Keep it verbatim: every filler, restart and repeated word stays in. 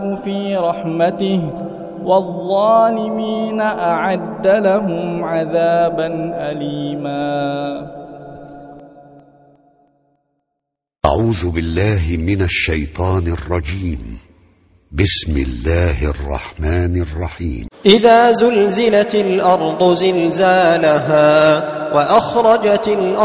في رحمته والظالمين أعد لهم عذابا أليما. أعوذ بالله من الشيطان الرجيم. بسم الله الرحمن الرحيم. إذا زلزلت الأرض زلزالها وأخرجت الأرض